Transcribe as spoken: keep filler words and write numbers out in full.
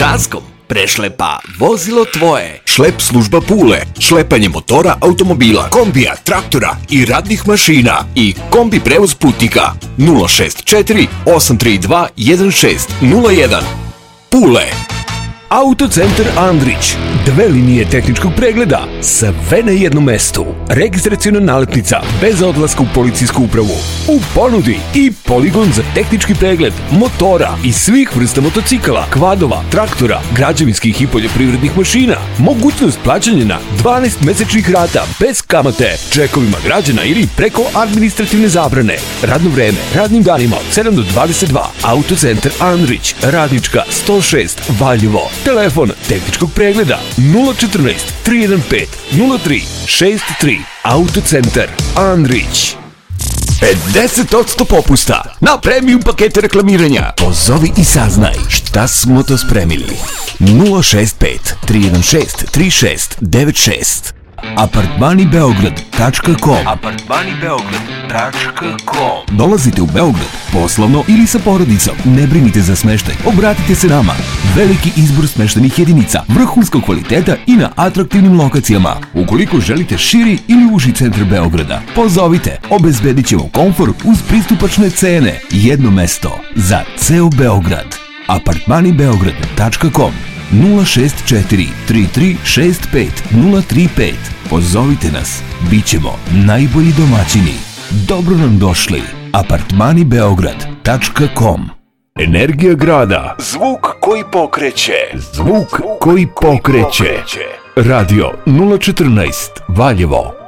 Časkom prešlepa vozilo tvoje. Šlep služba Pule. Šlepanje motora, automobila, kombija, traktora i radnih mašina. I kombi prevoz putnika. nula šest četiri osam tri dva jedan šest nula jedan. Pule. Autocentar Andrić. Dve linije tehničkog pregleda, sve na jednom mestu. Registraciona naletnica bez odlaska u policijsku upravu. U ponudi i poligon za tehnički pregled motora i svih vrsta motocikala, kvadova, traktora, građevinskih i poljoprivrednih mašina. Mogućnost plaćanja na dvanaest mesečnih rata bez kamate, čekovima građana ili preko administrativne zabrane. Radno vreme, radnim danima od sedam do dvadeset dva. Autocentar Andrić, Radnička sto šest, Valjevo. Telefon tehničkog pregleda nula četrnaest tri jedan pet nula tri šest tri. Autocentar Andrić. pedeset posto popusta na premium pakete reklamiranja. Pozovi i saznaj šta smo to spremili. nula šest pet tri jedan šest tri šest devet šest. Apartmani Beograd tačka com. Apartmani Beograd tačka com. Dolazite u Beograd poslovno ili sa porodicom. Ne brinite za smeštaj, obratite se nama. Veliki izbor smeštenih jedinica, vrhunskog kvaliteta i na atraktivnim lokacijama. Ukoliko želite širi ili uži centar Beograda, pozovite. Obezbedit ćemo komfor uz pristupačne cene. Jedno mesto za ceo Beograd. Apartmani Beograd tačka com. nula šest četiri tri tri šest pet nula tri pet. Pozovite nas, bit ćemo najbolji domaćini. Dobro nam došli. Apartmani Beograd tačka com. Energija grada. Zvuk koji pokreće. Zvuk koji pokreće. Radio nula četrnaest Valjevo.